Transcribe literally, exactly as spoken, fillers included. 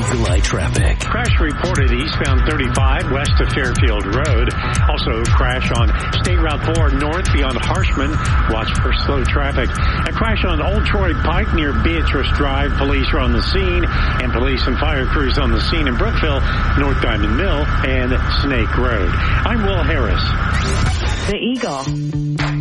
Eagle Eye traffic. Crash reported eastbound thirty-five west of Fairfield Road. Also crash on State Route four north beyond Harshman. Watch for slow traffic. A crash on Old Troy Pike near Beatrice Drive. Police are on the scene, and police and fire crews on the scene in Brookville, North Diamond Mill, and Snake Road. I'm Will Harris. The Eagle.